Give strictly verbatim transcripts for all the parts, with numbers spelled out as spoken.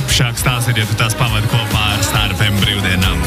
īpašāks tās ir, ja tu tās pavadi kopā ar Star F M brīvdienām.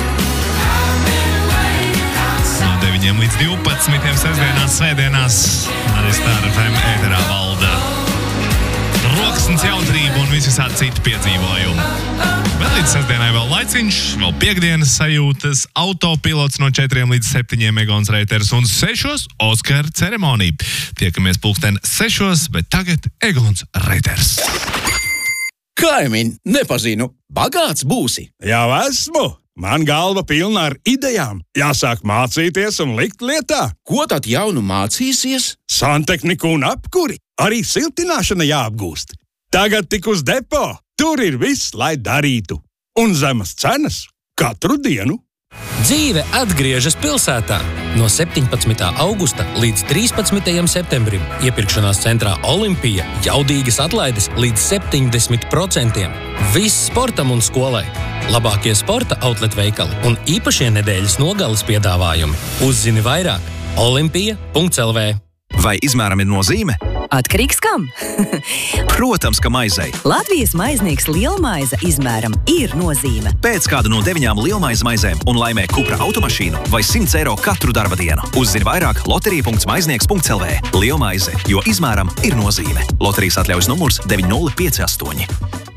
No deviņiem līdz divpadsmitiem sestdienās, svētdienās arī Star F M ēterā valda roksnes jautrība un visi visādi citi piedzīvojumi. Vēl līdz sestdienai vēl laiciņš, vēl piekdienas sajūtas, autopilots no četriem līdz septiņiem Egons Reiters un sešos Oskara ceremonija. Tiekamies pulksten sešos, bet tagad Egons Reiters. Kaimiņ, nepazinu, bagāts būsi? Jau esmu. Man galva pilna ar idejām. Jāsāk mācīties un likt lietā. Ko tad jaunu mācīsies? Santehniku un apkuri. Arī siltināšana jāapgūst. Tagad tik uz depo. Tur ir viss, lai darītu. Un zemas cenas katru dienu. Dzīve atgriežas pilsētā. No septiņpadsmitā augusta līdz trīspadsmitajam septembrim iepirkšanās centrā Olimpija jaudīgas atlaides līdz septiņdesmit procentiem. Viss sportam un skolai. Labākie sporta outlet veikali un īpašie nedēļas nogales piedāvājumi. Uzzini vairāk olimpija punkts l v. Vai izmēram ir nozīme? Atkarīgs kam? Protams, ka maizei. Latvijas maiznieks lielmaize izmēram ir nozīme. Pēc kādu no deviņām lielmaize maizēm un laimē Cupra automašīnu vai simts eiro katru darba dienu. Uzzini vairāk loterija punkts maiznieks punkts l v. Lielmaize, jo izmēram ir nozīme. Loterijas atļaujas numurs deviņi nulle pieci astoņi.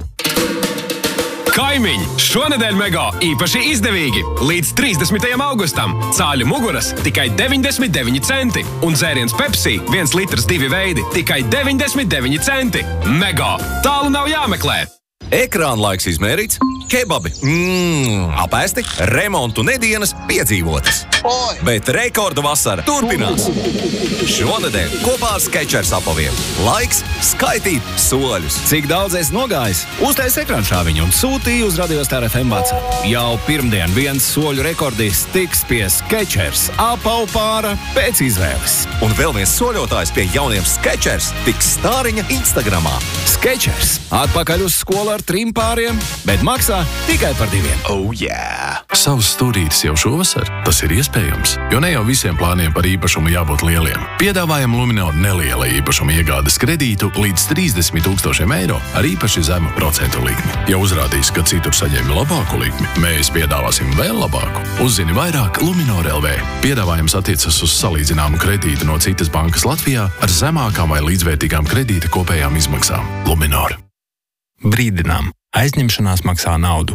Kaimiņ, šonedēļ Mego īpaši izdevīgi. Līdz trīsdesmitajam augustam cāļu muguras tikai deviņdesmit deviņi centi un dzēriens Pepsi viens litrs divi veidi tikai deviņdesmit deviņi centi. Mego, tālu nav jāmeklē. Ekrāna laiks izmērīts, kebabi, mmm, apēsti, remontu nedienas piedzīvotas. Oi. Bet rekordu vasara turpinās. Šonedēļ kopā ar Skechers apaviem. Laiks skaitīt soļus. Cik daudz es nogājis? Uztais ekrānšāviņu un sūtīju uz Radio Star F M WhatsApp. Jau pirmdien viens soļu rekordists tiks pie Skechers apavu pāra pēc izvēles. Un vēl viens soļotājs pie jauniem Skechers tiks Stāriņa Instagramā. Skechers atpakaļ uz skolu ar trim pāriem, bet maksā tikai par diviem. Oh, yeah! Savs stūrītis jau šovasar? Tas ir iespējams, jo ne jau visiem plāniem par īpašumu jābūt lieliem. Piedāvājam Luminor neliela īpašuma iegādes kredītu līdz trīsdesmit tūkstošiem eiro ar īpaši zemu procentu likmi. Ja uzrādīs, ka citur saņēmi labāku likmi, mēs piedāvāsim vēl labāku. Uzzini vairāk Luminor L V. Piedāvājums attiecas uz salīdzināmu kredītu no citas bankas Latvijā ar zemākām vai līdzvērtīgām kredīta kopējām izmaksām. Luminor. Brīdinām. Aizņemšanās maksā naudu.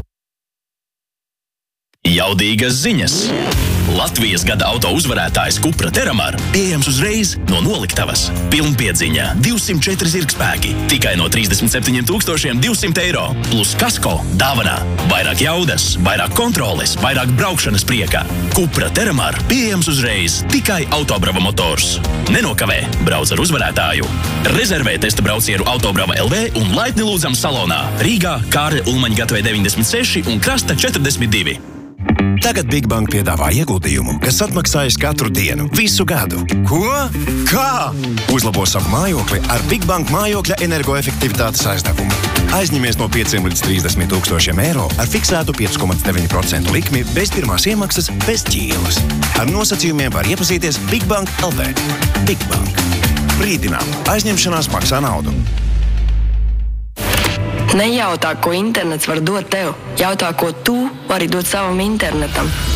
Jaudīgas ziņas! Latvijas gada auto uzvarētājs Cupra Teramar pieejams uzreiz no noliktavas. Pilnpiedziņa, divsimt četri zirgspēki, tikai no trīsdesmit septiņiem tūkstošiem divsimt eiro, plus kasko dāvanā. Vairāk jaudas, vairāk kontroles, vairāk braukšanas priekā. Cupra Teramar pieejams uzreiz, tikai Autobrava motors. Nenokavē, brauc ar uzvarētāju. Rezervē testa braucienu Autobrava L V un laipni lūdzam salonā Rīgā, Kārļa Ulmaņa gatavē deviņdesmit seši un Krasta četrdesmit divi. Tagad Big Bank piedāvā ieguldījumu, kas atmaksājas katru dienu, visu gadu. Ko? Kā? Uzlabo savu mājokli ar Big Bank mājokļa energoefektivitātes aizdevumu. Aizņemies no pieciem līdz trīsdesmit tūkstošiem eiro ar fiksētu pieci komats deviņi procenti likmi bez pirmās iemaksas, bez ķīlas. Ar nosacījumiem var iepazīties Big Bank L V. Big Bank. Brīdinām. Aizņemšanās maksā naudu. Nejautā, ko internets var dot tev. Jautā, ko tu vari dot savam internetam.